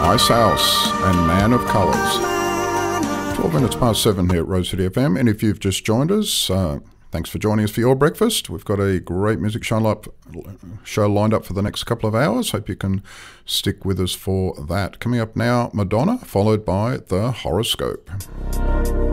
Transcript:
Ice House and Man of Colours. 12 minutes past 7 here at Rose City FM, and if you've just joined us, thanks for joining us for your breakfast. We've got a great music show lined up for the next couple of hours. Hope you can stick with us for that. Coming up now, Madonna, followed by the horoscope.